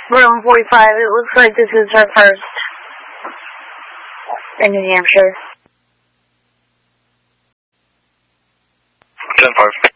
Room 45, it looks like this is her first in New Hampshire. 10-5.